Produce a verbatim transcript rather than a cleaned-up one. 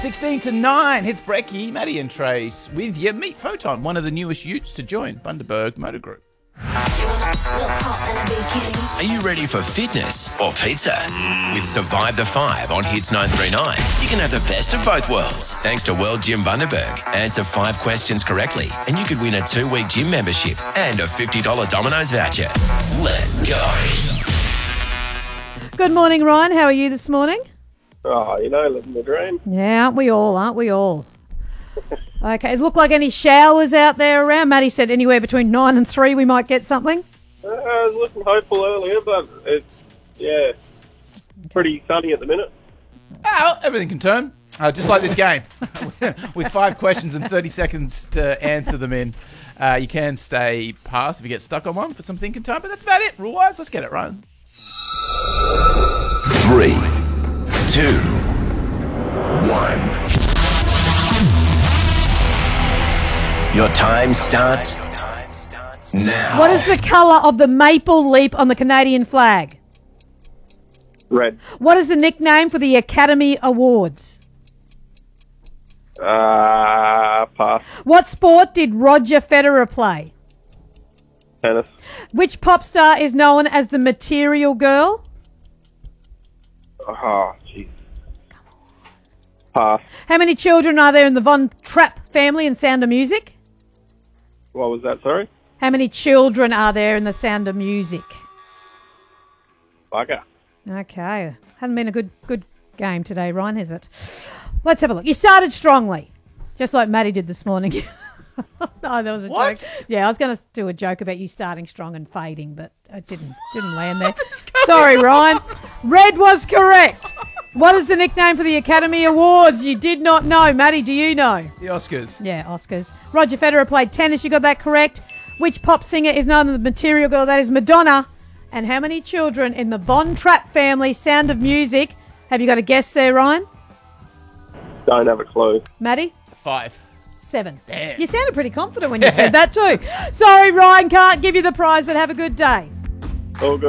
sixteen to nine. It's Brecky, Maddie and Trace with you. Meet Photon, one of the newest utes to join Bundaberg Motor Group. Are you ready for fitness or pizza? With Survive the Five on Hits nine three nine, you can have the best of both worlds thanks to World Gym Bundaberg. Answer five questions correctly and you could win a two-week gym membership and a fifty dollars Domino's voucher. Let's go. Good morning, Ryan. How are you this morning? Oh, you know, living the dream. Yeah, aren't we all, aren't we all? Okay, it look like any showers out there around? Maddie said anywhere between nine and three we might get something. Uh, I was looking hopeful earlier, but it's, yeah, pretty sunny at the minute. Oh, everything can turn. Uh, just like this game. With five questions and thirty seconds to answer them in. Uh, you can stay past if you get stuck on one for some thinking time, but that's about it. Rule-wise, let's get it right. Three, two, one. Your time starts now. What is the colour of the maple leaf on the Canadian flag? Red. What is the nickname for the Academy Awards? Uh, pass. What sport did Roger Federer play? Tennis. Which pop star is known as the Material Girl? Oh, jeez. Pass. How many children are there in the Von Trapp family in Sound of Music? What was that, sorry? How many children are there in the Sound of Music? Bugger. Okay. Hasn't been a good good game today, Ryan, has it? Let's have a look. You started strongly, just like Maddie did this morning. Oh, that was a What? joke. Yeah, I was going to do a joke about you starting strong and fading, but it didn't didn't land there. Sorry, Ryan. Red was correct. What is the nickname for the Academy Awards? You did not know. Maddie, do you know? The Oscars. Yeah, Oscars. Roger Federer played tennis. You got that correct. Which pop singer is known as the Material Girl? That is Madonna. And how many children in the Von Trapp family Sound of Music? Have you got a guess there, Ryan? Don't have a clue. Maddie? Five. Seven. Damn. You sounded pretty confident when you said that too. Sorry, Ryan, can't give you the prize, but have a good day. All good.